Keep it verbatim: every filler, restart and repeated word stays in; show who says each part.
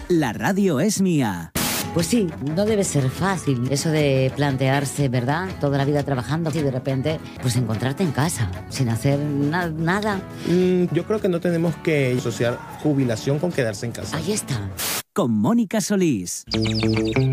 Speaker 1: La radio es mía.
Speaker 2: Pues sí, no debe ser fácil eso de plantearse, ¿verdad? Toda la vida trabajando y de repente, pues encontrarte en casa, sin hacer na- nada.
Speaker 3: Mm, yo creo que no tenemos que asociar jubilación con quedarse en casa.
Speaker 2: Ahí está.
Speaker 1: Con Mónica Solís.